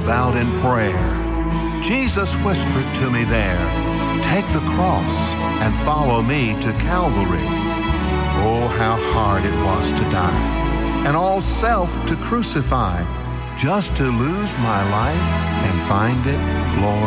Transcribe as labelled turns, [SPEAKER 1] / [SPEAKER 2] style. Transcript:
[SPEAKER 1] bowed in prayer. Jesus whispered to me there, "Take the cross and follow me to Calvary." Oh, how hard it was to die, and all self to crucify, just to lose my life and find it, Lord,